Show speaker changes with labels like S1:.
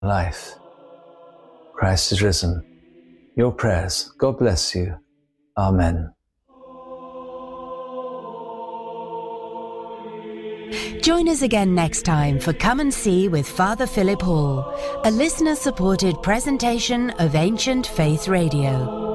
S1: life. Christ is risen. Your prayers, God bless you. Amen.
S2: Join us again next time for Come and See with Father Philip Hall, a listener-supported presentation of Ancient Faith Radio.